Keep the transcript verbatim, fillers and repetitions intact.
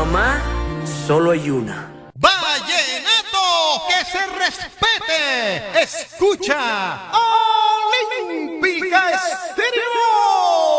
mamá solo hay una. ¡Vallenato! ¡Que se respete! ¡Escucha! ¡Oh!